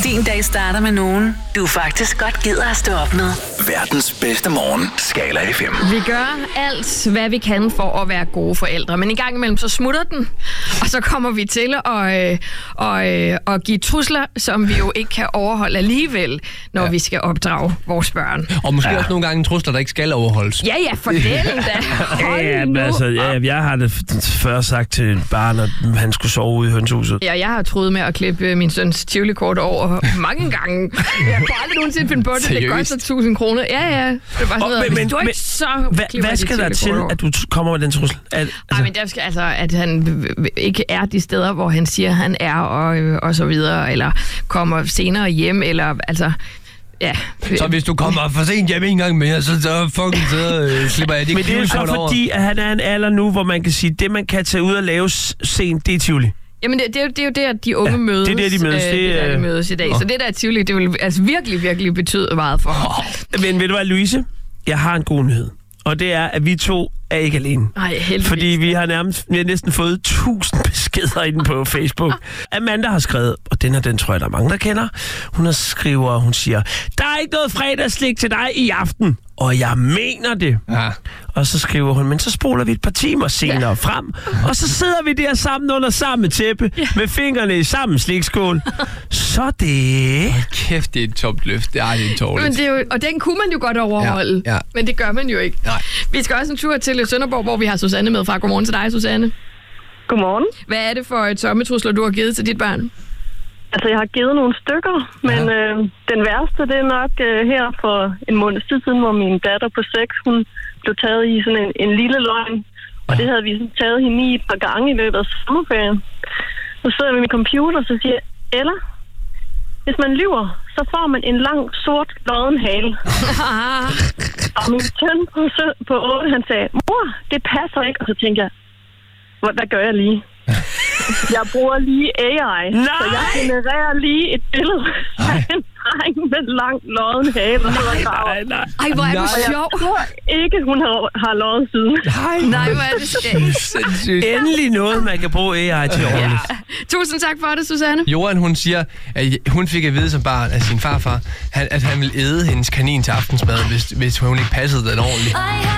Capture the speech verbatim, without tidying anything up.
Din dag starter med nogen, du faktisk godt gider at stå op med. Verdens bedste morgen, Skala F M. Vi gør alt, hvad vi kan for at være gode forældre, men en gang imellem så smutter den, og så kommer vi til at, øh, og, øh, at give trusler, som vi jo ikke kan overholde alligevel, når ja. vi skal opdrage vores børn. Og måske ja. også nogle gange trusler, der ikke skal overholdes. Ja, ja, fortæl da. Hold ja, nu. altså, ja, jeg har det før sagt til et barn, at han skulle sove ude i hønsehuset. Ja, jeg har troet med at klippe min søns Tivoli-kort over mange gange. Jeg kunne aldrig nogensinde finde på det. Seriøst? Det koster tusind kroner. Ja, ja. Det var sådan noget, men, hvis du men, ikke så hva, hvad skal der til, at du kommer med den trussel? At, altså... Ej, men der skal altså, at han ikke er de steder, hvor han siger, han er, og, og så videre, eller kommer senere hjem, eller altså... Ja. Så hvis du kommer for sent hjem en gang mere, så, så fucking så øh, slipper jeg det. Men det er jo så fordi, at han er en alder nu, hvor man kan sige, det man kan tage ud og lave sent, det er Tivoli. Jamen, det, det, er jo, det er jo der, de unge ja, mødes. det er der, de mødes. Øh, det, det er der, de mødes i dag. Oh. Så det der Tivoli, det vil altså virkelig, virkelig betyde meget for ham. Oh. Men ved du hvad, Louise? Jeg har en god nyhed. Og det er, at vi to er ikke alene. Ej, heldigvis. Fordi vi har nærmest, vi har næsten fået tusind beskeder inde på Facebook. Amanda har skrevet, og den er den, tror jeg, der er mange, der kender. Hun har skriver, hun siger, der er ikke noget fredagsslik til dig i aften. Og jeg mener det. Ja. Og så skriver hun, men så spoler vi et par timer senere ja. frem, og så sidder vi der sammen under samme tæppe, ja. med fingrene i samme slikskål. Så det... Hold kæft, det er et topløft. Det er en tårligt. Men det er jo, og den kunne man jo godt overholde, ja, ja. men det gør man jo ikke. Nej. Vi skal også en tur til Sønderborg, hvor vi har Susanne med fra. Godmorgen til dig, Susanne. Godmorgen. Hvad er det for et tommetrusler, du har givet til dit barn? Altså, jeg har givet nogle stykker, men ja. øh, den værste, det er nok øh, her for en måned siden, hvor min datter på seks, hun blev taget i sådan en, en lille løgn. Og det havde vi sådan taget hende i et par gange i løbet af sommerferien. Så sidder jeg ved min computer, og så siger jeg, Ella, hvis man lyver, så får man en lang, sort, lodden hale. Og min søn på, på otte, han sagde, mor, det passer ikke. Og så tænkte jeg, hvad gør jeg lige? Jeg bruger lige A I, nej! Så jeg genererer lige et billede af en dreng med langt lodden hale. Nej, nej, nej. Ej, hvor er du sjov. Jeg tror ikke, hun har, har loddet siden. Nej, nej, hvor er det skægt. Endelig noget, man kan bruge A I til ordentligt. Ja. Tusind tak for det, Susanne. Johan, hun siger, at hun fik at vide som barn af sin farfar, at han ville æde hendes kanin til aftensmad, hvis, hvis hun ikke passede den ordentligt.